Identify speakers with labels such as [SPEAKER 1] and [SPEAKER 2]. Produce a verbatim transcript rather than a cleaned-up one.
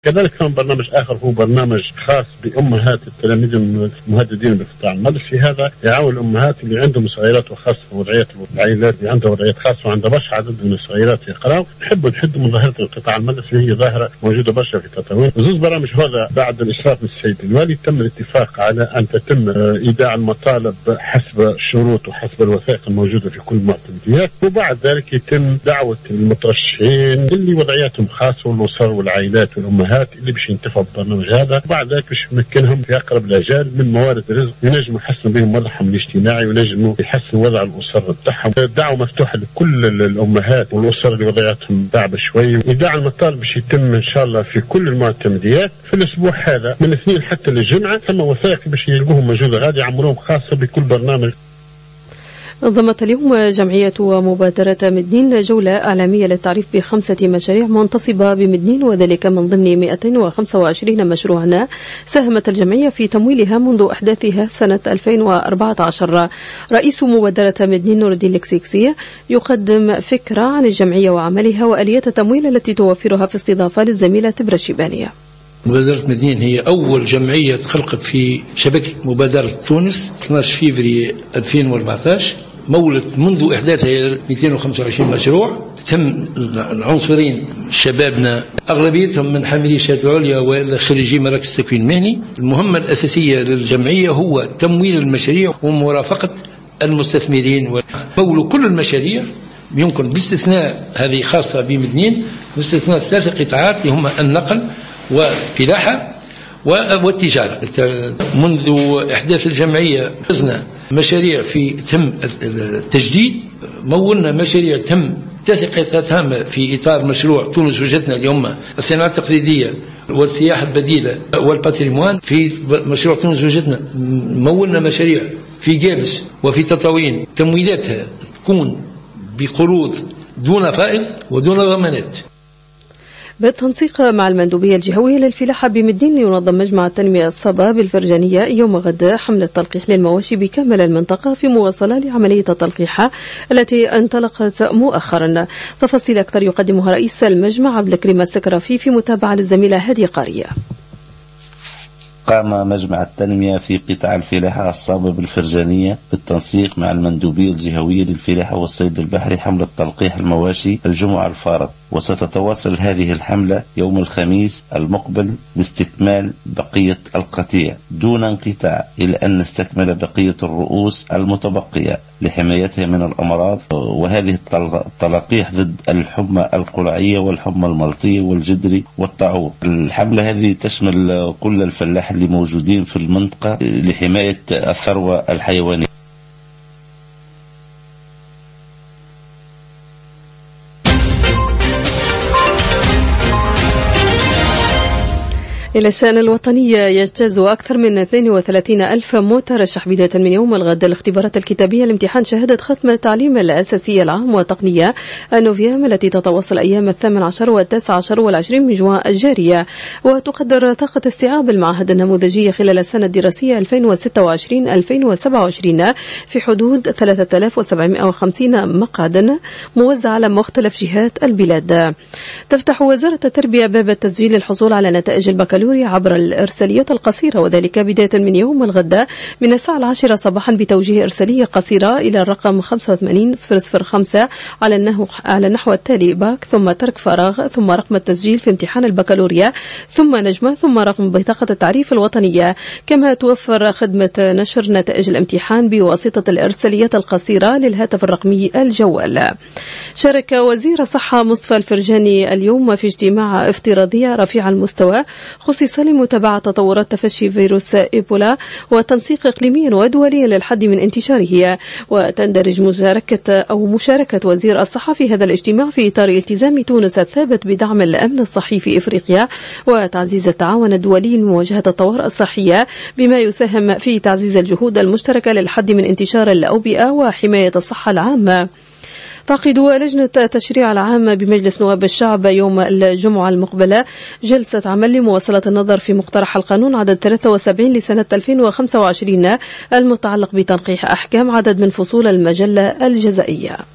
[SPEAKER 1] كذلك كان برنامج آخر هو برنامج خاص بأمهات التلاميذ المهددين بالقطاع المدرسي. هذا يعاون الأمهات اللي عندهم صغيرات وخاصة وضعيات العائلات اللي عندها وضعيات خاصة وعندها برشا عدد من الصغيرات يقراوا. نحبوا نحدوا من ظاهرة القطاع المدرسي، هي ظاهرة موجودة برشا في تطاوين. وزوز برامج هذا بعد الإشراف من السيد الوالي تم الاتفاق على أن تتم إيداع المطالب حسب الشروط وحسب الوثائق الموجودة في كل المعتمديات، وبعد ذلك يتم دعوة المترشحين اللي وضعياتهم خاصة والأسر والعائلات والأمهات اللي باش ينتفعوا بالبرنامج هذا، وبعد ذلك باش يمكنهم في اقرب الاجال من موارد الرزق ينجموا يحسنوا بهم وضعهم الاجتماعي وينجموا يحسنوا وضع الاسر بتاعهم. الدعوه مفتوحه لكل الامهات والاسر اللي وضعياتهم صعبه شوي. ايداع المطالب باش يتم ان شاء الله في كل المعتمديات في الاسبوع هذا من الاثنين حتى للجمعه، ثم وثائق باش يلقوهم موجوده غادي يعملوهم خاصه بكل برنامج.
[SPEAKER 2] نظمت اليوم جمعية ومبادرة مدنين جولة إعلامية للتعريف بخمسة مشاريع منتصبة بمدنين، وذلك من ضمن مئتين وخمسة وعشرين مشروعا ساهمت الجمعية في تمويلها منذ أحداثها سنة ألفين وأربعة عشر. رئيس مبادرة مدنين نور الدين الكسيكسي يقدم فكرة عن الجمعية وعملها وآلية التمويل التي توفرها في استضافة للزميلة تبرة الشيبانية.
[SPEAKER 3] مبادرة مدنين هي أول جمعية تخلقت في شبكة مبادرة تونس اثني عشر فبراير ألفين وأربعة عشر. مولت منذ إحداثها مئتين وخمسة وعشرين مشروع. تم العنصرين شبابنا أغلبيتهم من حاملي الشهادة العليا وخريجي مراكز التكوين المهني. المهمة الأساسية للجمعية هو تمويل المشاريع ومرافقة المستثمرين ومول كل المشاريع يمكن باستثناء هذه خاصة بمدنين باستثناء ثلاث قطاعات اللي هم النقل والفلاحة والتجارة. منذ إحداث الجمعية أخذنا مشاريع في تم التجديد، مولنا مشاريع تم ثلاث هامة في إطار مشروع تونس وجدتنا اليوم الصناعة التقليدية والسياحة البديلة والباتريموان. في مشروع تونس وجدتنا مولنا مشاريع في جابس وفي تطاوين تمويلاتها تكون بقروض دون فائض ودون ضمانات.
[SPEAKER 2] بالتنسيق مع المندوبية الجهوية للفلاحة بمدين ينظم مجمع التنمية الصبا بالفرجانية يوم غد حملة تلقيح للمواشي بكامل المنطقة في مواصلة لعملية التلقيح التي انطلقت مؤخرا. تفاصيل أكثر يقدمها رئيس المجمع عبد الكريم السكرافي في متابعة للزميلة هادي قارية.
[SPEAKER 4] قام مجمع التنمية في قطاع الفلاحة الصابة بالفرجانية بالتنسيق مع المندوبية الجهوية للفلاحة والصيد البحري حملة تلقيح المواشي الجمعة الفارط، وستتواصل هذه الحملة يوم الخميس المقبل لاستكمال بقية القطيع دون انقطاع إلى أن نستكمل بقية الرؤوس المتبقية لحمايتها من الأمراض، وهذه التلقيح ضد الحمى القلعية والحمى الملطية والجدري والطاعون. الحملة هذه تشمل كل الفلاح اللي موجودين في المنطقة لحماية الثروة الحيوانية.
[SPEAKER 2] إلى الشأن الوطني، يجتاز أكثر من اثنين وثلاثين ألف مترشح بداية من يوم الغد الاختبارات الكتابية لامتحان شهادة ختم التعليم الأساسي العام وتقنية النوفيام التي تتواصل أيام الثامن عشر والتاسع عشر والعشرين من جوان الجارية. وتقدر طاقة استيعاب المعهد النموذجي خلال السنة الدراسية ألفين وستة وعشرين ألفين وسبعة وعشرين في حدود ثلاثة آلاف وسبعمائة وخمسين مقعدا موزعة على مختلف جهات البلاد. تفتح وزارة التربية باب التسجيل للحصول على نتائج البكالوريا عبر الإرساليات القصيرة، وذلك بداية من يوم الغد من الساعة العاشرة صباحا بتوجيه إرسالية قصيرة إلى الرقم خمسة وثمانين صفر صفر خمسة على النحو على النحو التالي: باك ثم ترك فراغ ثم رقم التسجيل في امتحان البكالوريا ثم نجمة ثم رقم بطاقة التعريف الوطنية. كما توفر خدمة نشر نتائج الامتحان بواسطة الإرساليات القصيرة للهاتف الرقمي الجوال. شارك وزير الصحة مصطفى الفرجاني اليوم في اجتماع افتراضية رفيع المستوى خصيصا لمتابعة تطورات تفشي فيروس إيبولا وتنسيق إقليميا ودوليا للحد من انتشاره. وتندرج مشاركة أو مشاركة وزير الصحة في هذا الاجتماع في إطار التزام تونس الثابت بدعم الأمن الصحي في إفريقيا وتعزيز التعاون الدولي لمواجهة الطوارئ الصحية، بما يساهم في تعزيز الجهود المشتركة للحد من انتشار الأوبئة وحماية الصحة العامة. تعقد لجنة التشريع العام بمجلس نواب الشعب يوم الجمعة المقبلة جلسة عمل لمواصلة النظر في مقترح القانون عدد ثلاثة وسبعين لسنة ألفين وخمسة وعشرين المتعلق بتنقيح أحكام عدد من فصول المجلة الجزائية.